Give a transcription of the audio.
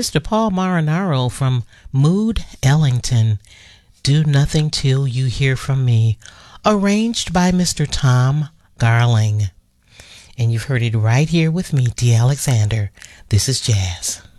Mr. Paul Marinaro from Mood Ellington, Do Nothing Till You Hear From Me, arranged by Mr. Tom Garling. And you've heard it right here with me, D. Alexander. This is Jazz.